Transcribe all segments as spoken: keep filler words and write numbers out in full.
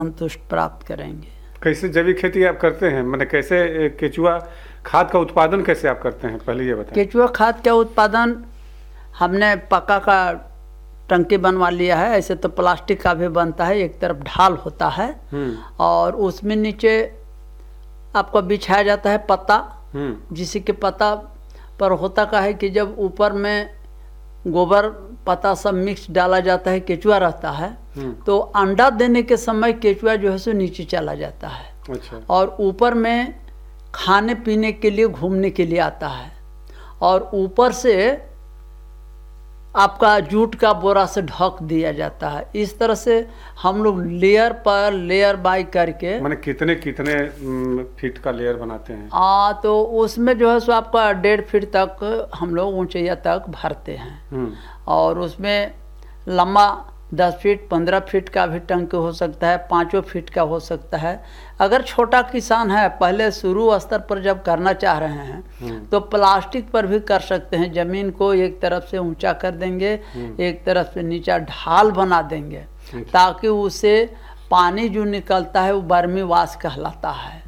संतुष्ट प्राप्त करेंगे। कैसे जैविक खेती आप करते हैं, मैंने कैसे केचुआ खाद का उत्पादन कैसे आप करते हैं, पहले ये बताएं। केचुआ खाद का उत्पादन हमने पक्का का टंकी बनवा लिया है। ऐसे तो प्लास्टिक का भी बनता है, एक तरफ ढाल होता है और उसमें नीचे आपको बिछाया जाता है पत्ता, जिससे कि पत्ता पर होता का है कि जब ऊपर में गोबर पत्ता सब मिक्स डाला जाता है, केचुआ रहता है, तो अंडा देने के समय केचुआ जो है सो नीचे चला जाता है। अच्छा। और ऊपर में खाने पीने के लिए घूमने के लिए आता है और ऊपर से आपका जूट का बोरा से ढक दिया जाता है। इस तरह से हम लोग लेयर पर लेयर बाई करके, माने कितने कितने फीट का लेयर बनाते हैं? आ तो उसमें जो है सो आपका डेढ़ फीट तक हम लोग ऊंचाइया तक भरते हैं और उसमें लंबा दस फीट पंद्रह फीट का भी टंकी हो सकता है, पाँचों फीट का हो सकता है। अगर छोटा किसान है, पहले शुरू स्तर पर जब करना चाह रहे हैं तो प्लास्टिक पर भी कर सकते हैं। ज़मीन को एक तरफ से ऊंचा कर देंगे, एक तरफ से नीचा ढाल बना देंगे, ताकि उसे पानी जो निकलता है वो बर्मी वाश कहलाता है।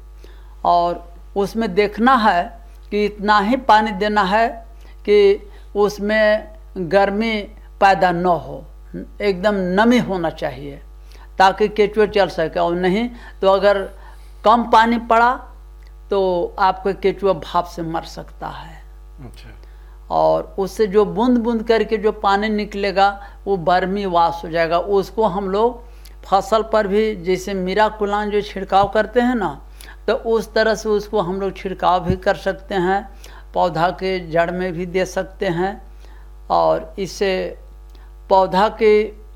और उसमें देखना है कि इतना ही पानी देना है कि उसमें गर्मी पैदा न हो, एकदम नमी होना चाहिए ताकि केचुआ चल सके। और नहीं तो अगर कम पानी पड़ा तो आपका केचुआ भाप से मर सकता है। अच्छा। और उससे जो बूंद बूंद करके जो पानी निकलेगा वो बर्मी वाश हो जाएगा। उसको हम लोग फसल पर भी जैसे मीराकुलान जो छिड़काव करते हैं ना, तो उस तरह से उसको हम लोग छिड़काव भी कर सकते हैं, पौधा के जड़ में भी दे सकते हैं। और इससे पौधा की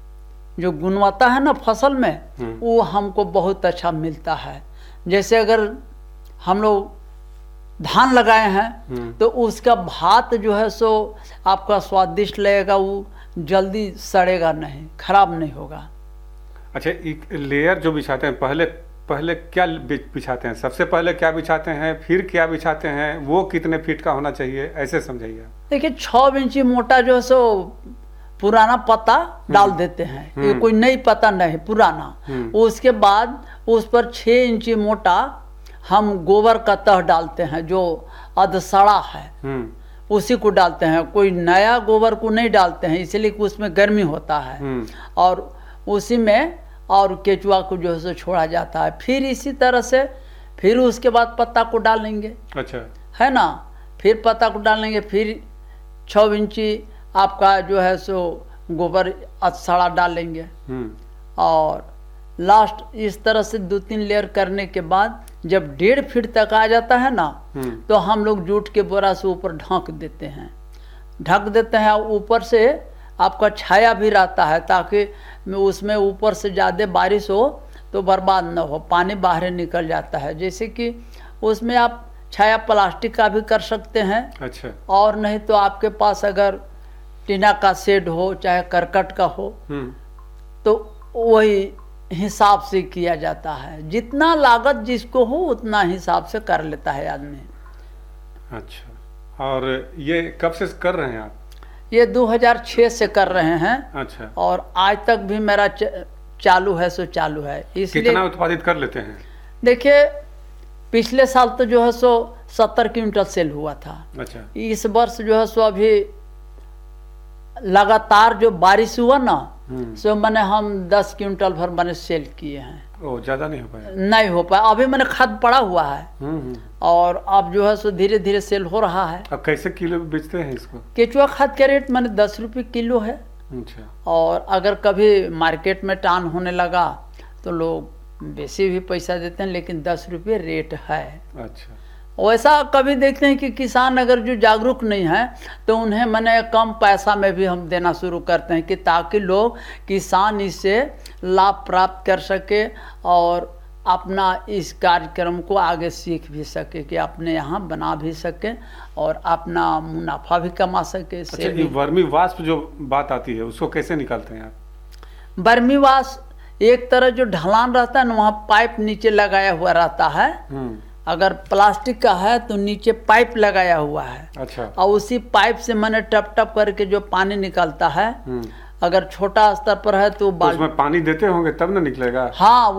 जो गुणवत्ता है ना फसल में, वो हमको बहुत अच्छा मिलता है। जैसे अगर हम लोग धान लगाए हैं तो उसका भात जो है सो आपका स्वादिष्ट लगेगा, वो जल्दी सड़ेगा नहीं, खराब नहीं होगा। अच्छा, एक लेयर जो बिछाते हैं, पहले पहले क्या बिछाते हैं? सबसे पहले क्या बिछाते हैं, फिर क्या बिछाते हैं, वो कितने फीट का होना चाहिए, ऐसे समझाइए। देखिए, छः इंची मोटा जो है सो पुराना पत्ता डाल देते हैं, ये कोई नई पत्ता नहीं, पुराना। उसके बाद उस पर छः इंची मोटा हम गोबर का तह डालते हैं, जो अधसड़ा है उसी को डालते हैं। कोई नया गोबर को नहीं डालते हैं, इसलिए कि उसमें गर्मी होता है। और उसी में और केचुआ को जो है सो छोड़ा जाता है। फिर इसी तरह से फिर उसके बाद पत्ता को डालेंगे। अच्छा, है ना। फिर पत्ता को डालेंगे, फिर छः इंची आपका जो है सो गोबर अधसड़ा डालेंगे। और लास्ट इस तरह से दो तीन लेयर करने के बाद जब डेढ़ फीट तक आ जाता है ना, तो हम लोग जूट के बोरा से ऊपर ढक देते हैं ढक देते हैं ऊपर से आपका छाया भी रहता है, ताकि उसमें ऊपर से ज़्यादा बारिश हो तो बर्बाद न हो, पानी बाहर निकल जाता है। जैसे कि उसमें आप छाया प्लास्टिक का भी कर सकते हैं। अच्छा। और नहीं तो आपके पास अगर टीना का शेड हो चाहे करकट का हो, तो वही हिसाब से किया जाता है। जितना लागत जिसको हो उतना हिसाब से कर लेता है आदमी। अच्छा, और ये कब से कर रहे हैं आप? ये दो हज़ार छह से कर रहे हैं। अच्छा। और आज तक भी मेरा च, चालू है सो चालू है। इसलिए कितना उत्पादित कर लेते हैं? देखिए, पिछले साल तो जो है सो सत्तर क्विंटल सेल हुआ था। अच्छा। इस वर्ष जो है सो अभी लगातार जो बारिश हुआ ना, सो मैंने हम दस क्विंटल भर मैंने सेल किए हैं। ओ, ज्यादा नहीं हो पाया? नहीं हो पाया, अभी मैंने खाद पड़ा हुआ है और अब जो है सो धीरे धीरे सेल हो रहा है। अब कैसे किलो बेचते हैं इसको? केचुआ खाद का रेट मैंने दस रुपये किलो है। अच्छा। और अगर कभी मार्केट में टान होने लगा तो लोग बेसी भी पैसा देते हैं, लेकिन दस रुपये रेट है। अच्छा। वैसा कभी देखते हैं कि किसान अगर जो जागरूक नहीं है तो उन्हें मैंने कम पैसा में भी हम देना शुरू करते हैं, कि ताकि लोग किसान इससे लाभ प्राप्त कर सके और अपना इस कार्यक्रम को आगे सीख भी सके, कि अपने यहाँ बना भी सके और अपना मुनाफा भी कमा सके। अच्छा, ये वर्मी वाष्प जो बात आती है उसको कैसे निकालते हैं आप? वर्मी वाष्प एक तरह जो ढलान रहता है ना, वहाँ पाइप नीचे लगाया हुआ रहता है। अगर प्लास्टिक का है तो नीचे पाइप लगाया हुआ है। अच्छा। और उसी पाइप से मैंने टप टप करके जो पानी निकलता है, अगर छोटा स्तर पर है तो तो बाल्टी, उसमें पानी देते होंगे तब ना निकलेगा। हाँ